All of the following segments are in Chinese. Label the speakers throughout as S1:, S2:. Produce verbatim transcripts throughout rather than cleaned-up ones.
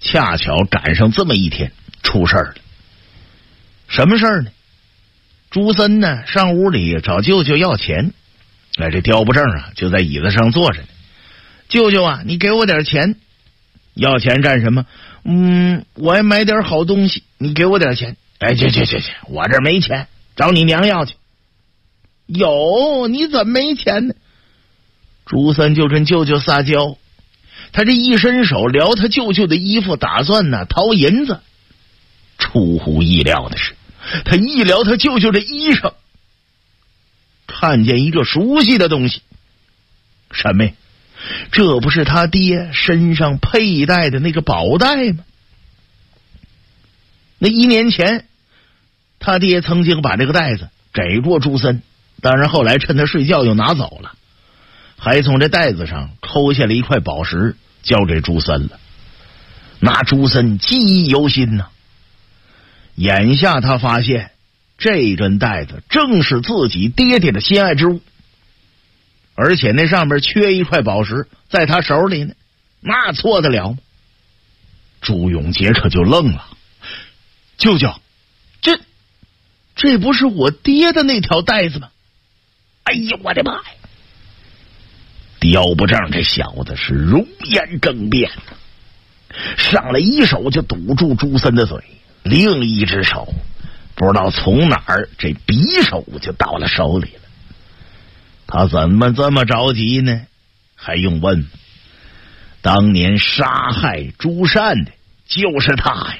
S1: 恰巧赶上这么一天，出事儿了。什么事儿呢？朱森呢上屋里找舅舅要钱，哎，这刁不正啊就在椅子上坐着呢。舅舅啊，你给我点钱。要钱干什么？嗯，我要买点好东西，你给我点钱。哎，去去去去，我这没钱，找你娘要去。有，你怎么没钱呢？朱森就跟舅舅撒娇，他这一伸手撩他舅舅的衣服，打算呢掏银子。出乎意料的是，他一撩他舅舅的衣裳，看见一个熟悉的东西。什么呀？这不是他爹身上佩戴的那个宝带吗？那一年前他爹曾经把这个袋子给过朱森，当然后来趁他睡觉又拿走了，还从这袋子上抠下了一块宝石交给朱森了。那朱森记忆犹新呢、啊。眼下他发现这根袋子正是自己爹爹的心爱之物，而且那上面缺一块宝石，在他手里呢，那错得了吗？朱永杰可就愣了。舅舅，这这不是我爹的那条带子吗？哎呀，我的妈呀！刁不正这小子是容颜更变，上来一手就堵住朱森的嘴，另一只手不知道从哪儿这匕首就到了手里了。他怎么这么着急呢？还用问？当年杀害朱善的就是他呀！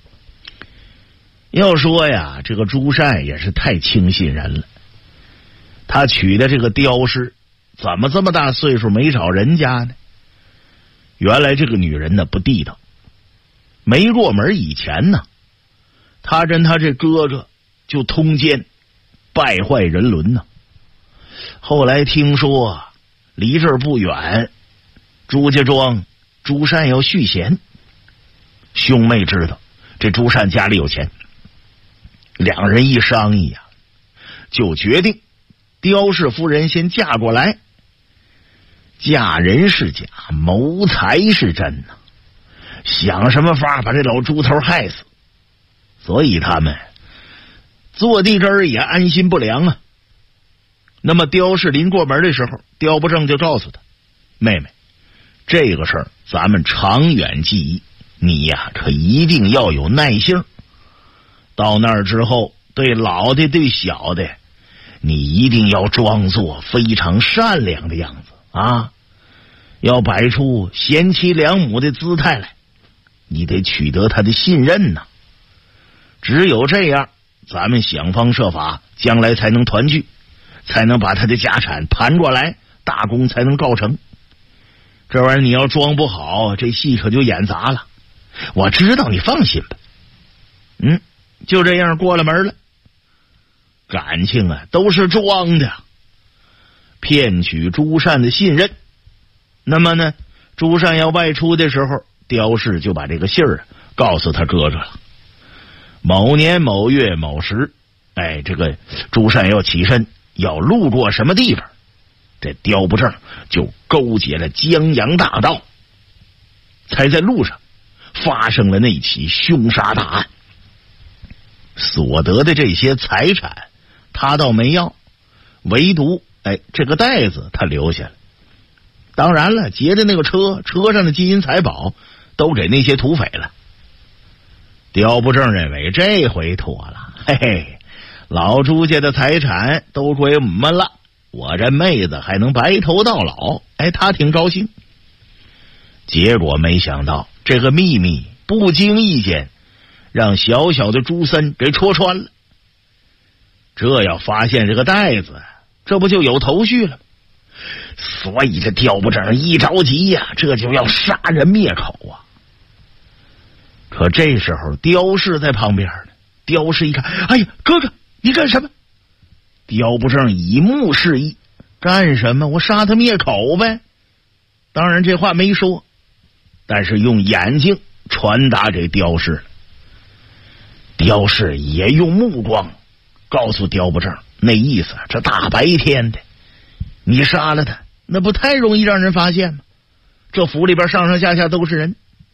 S1: 要说呀，这个朱善也是太轻信人了。他娶的这个刁氏，怎么这么大岁数没找人家呢？原来这个女人呢不地道。没入门以前呢，他跟他这哥哥就通奸，败坏人伦呢。后来听说离这儿不远，朱家庄朱善要续弦，兄妹知道这朱善家里有钱，两人一商议呀、啊，就决定刁氏夫人先嫁过来，嫁人是假，谋财是真呐、啊，想什么法把这老猪头害死。所以他们坐地根儿也安心不良啊。那么刁氏临过门的时候，刁不正就告诉他，妹妹，这个事儿咱们长远计议，你呀可一定要有耐性。到那儿之后，对老的对小的，你一定要装作非常善良的样子啊，要摆出贤妻良母的姿态来，你得取得他的信任呐、啊。只有这样，咱们想方设法，将来才能团聚，才能把他的家产盘过来，大功才能告成。这玩意儿你要装不好，这戏可就演砸了。我知道，你放心吧。嗯，就这样过了门了。感情啊，都是装的，骗取朱善的信任。那么呢，朱善要外出的时候，刁氏就把这个信儿告诉他哥哥了。某年某月某时，哎，这个朱善要起身，要路过什么地方，这刁不正就勾结了江洋大盗，才在路上发生了那起凶杀大案。所得的这些财产他倒没要，唯独哎这个袋子他留下了。当然了，劫的那个车车上的金银财宝都给那些土匪了。刁不正认为这回妥了，嘿嘿，老朱家的财产都归我们了，我这妹子还能白头到老，哎，他挺高兴。结果没想到这个秘密不经意间让小小的朱森给戳穿了。这要发现这个袋子，这不就有头绪了吗？所以这刁不正一着急呀、啊，这就要杀人灭口啊。可这时候刁氏在旁边呢，刁氏一看，哎呀，哥哥你干什么？刁不正以目示意，干什么？我杀他灭口呗。当然这话没说，但是用眼睛传达给刁氏了。刁氏也用目光告诉刁不正，那意思这大白天的你杀了他，那不太容易让人发现吗？这府里边上上下下都是人，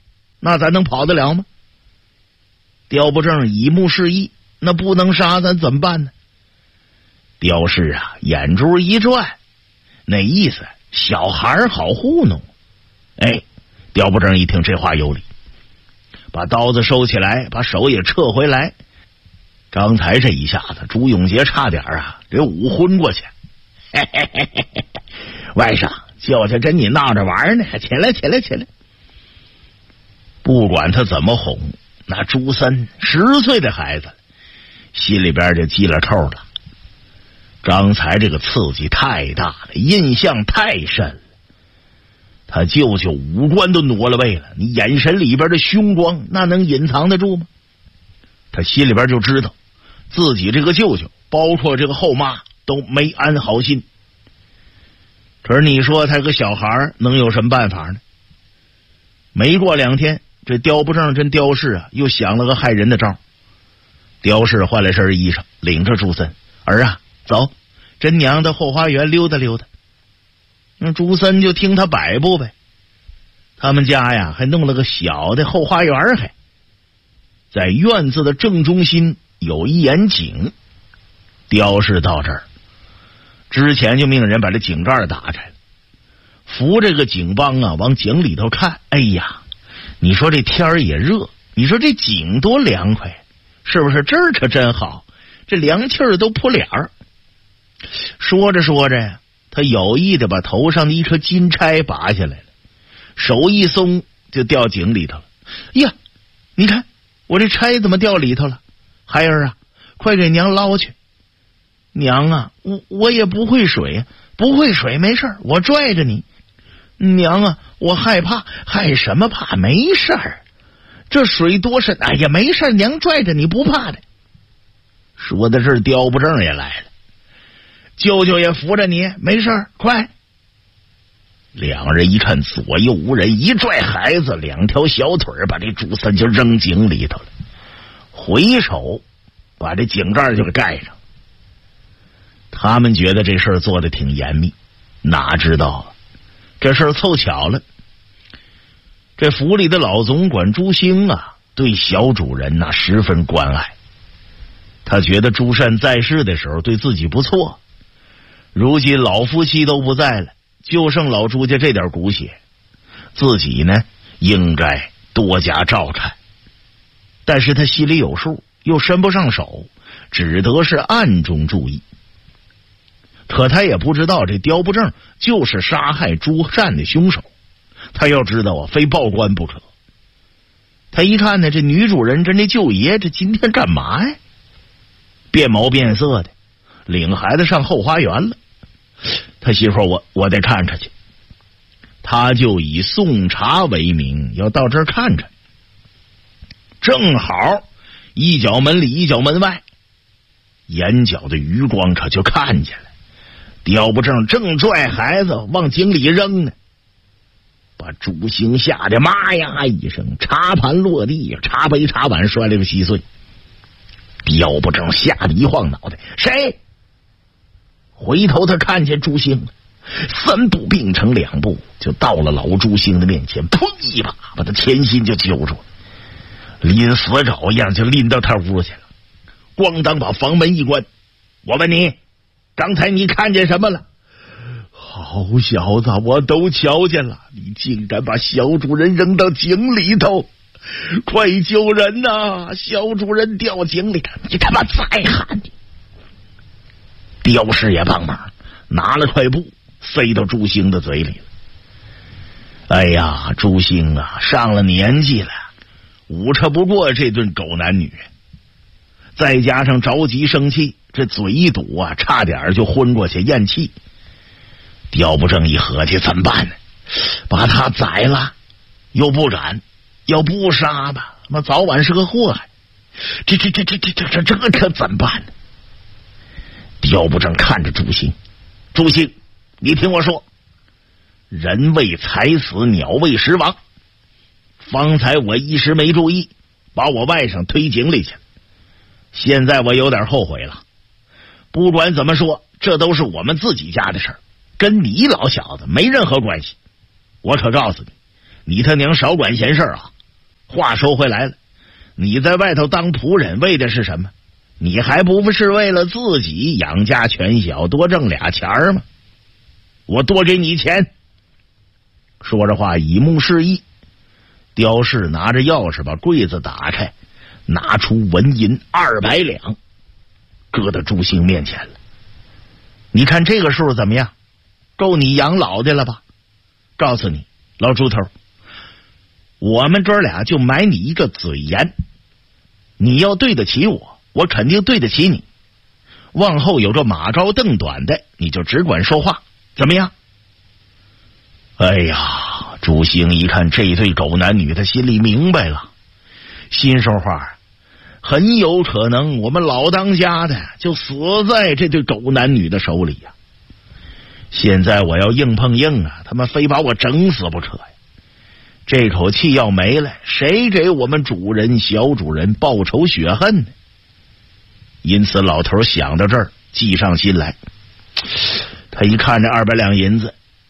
S1: 那咱能跑得了吗？刁不正以目示意，那不能杀，咱怎么办呢？刁氏啊，眼珠一转，那意思小孩好糊弄。哎，刁不正一听这话有理，把刀子收起来，把手也撤回来。刚才这一下子，朱永杰差点啊给捂昏过去。嘿嘿嘿嘿嘿，外甥，舅舅跟你闹着玩呢，起来起来起来！不管他怎么哄，那朱森十岁的孩子，心里边就记了扣了。刚才这个刺激太大了，印象太深了。他舅舅五官都挪了位了，你眼神里边的凶光，那能隐藏得住吗？他心里边就知道，自己这个舅舅，包括这个后妈，都没安好心。可是你说他个小孩能有什么办法呢？没过两天，这刁不正跟刁氏啊，又想了个害人的招。刁氏换了身衣裳，领着朱森儿啊，走，真娘到后花园溜达溜达。那朱森就听他摆布呗。他们家呀，还弄了个小的后花园，还在院子的正中心有一眼井。刁氏到这儿之前就命人把这井盖打开了，扶这个井帮啊往井里头看。哎呀，你说这天儿也热，你说这井多凉快，是不是？这儿可真好，这凉气儿都扑脸儿。说着说着呀，他有意的把头上的一颗金钗拔下来了，手一松就掉井里头了。呀，你看我这钗怎么掉里头了？孩儿啊，快给娘捞去。娘啊，我我也不会水，不会水没事，我拽着你。娘啊，我害怕，害什么怕？没事儿，这水多深，哎呀，没事，娘拽着你不怕的。说的是刁不正也来了，舅舅也扶着你，没事，快。两人一看左右无人，一拽孩子，两条小腿把这朱森就扔井里头了，回手把这井盖就给盖上。他们觉得这事儿做的挺严密，哪知道这事儿凑巧了，这府里的老总管朱兴啊，对小主人那十分关爱。他觉得朱善在世的时候对自己不错，如今老夫妻都不在了，就剩老朱家这点骨血，自己呢应该多加照看。但是他心里有数，又伸不上手，只得是暗中注意。可他也不知道这刁不正就是杀害朱善的凶手，他要知道啊，非报官不可。他一看呢，这女主人跟这舅爷这今天干嘛呀？变毛变色的，领孩子上后花园了。他媳妇我我得看看去，他就以送茶为名要到这儿看看。正好一脚门里一脚门外，眼角的余光可就看见了，刁不正正拽孩子往井里扔呢，把朱兴吓得妈呀一声，茶盘落地，茶杯茶碗摔了个稀碎。刁不正吓得一晃脑袋，谁？回头他看见朱兴了，三步并成两步就到了老朱兴的面前，噗一把把他前心就揪住了，拎死狗一样就拎到他屋去了，咣当把房门一关。我问你，刚才你看见什么了？好小子，我都瞧见了，你竟敢把小主人扔到井里头，快救人呐！小主人掉井里，你他妈再喊你！刁氏也帮忙，拿了块布塞到朱兴的嘴里了。哎呀，朱兴啊，上了年纪了，捂扯不过这顿狗男女，再加上着急生气，这嘴一堵啊，差点就昏过去咽气。刁不正一合计，怎么办呢？把他宰了又不敢，要不杀吧，那早晚是个祸害。这这这这这这这这可怎么办呢？刁不正看着朱兴，朱兴，你听我说，人为财死，鸟为食亡。方才我一时没注意，把我外甥推井里去了，现在我有点后悔了。不管怎么说，这都是我们自己家的事儿，跟你老小子没任何关系。我可告诉你，你他娘少管闲事啊！ 话说回来了，你在外头当仆人为的是什么？你还不是为了自己养家全小，多挣俩钱儿吗？我多给你钱。说着话以目示意，刁氏拿着钥匙把柜子打开，拿出纹银二百两，搁到朱兴面前了。你看这个数怎么样？够你养老的了吧？告诉你，老猪头，我们哥俩就买你一个嘴严，你要对得起我，我肯定对得起你。往后有个马高凳短的，你就只管说话，怎么样？哎呀，朱兴一看这对狗男女，他心里明白了，心说话，很有可能我们老当家的就死在这对狗男女的手里呀、啊。现在我要硬碰硬啊，他们非把我整死不可呀！这口气要没了，谁给我们主人小主人报仇雪恨呢？因此老头想到这儿，计上心来。他一看这二百两银子，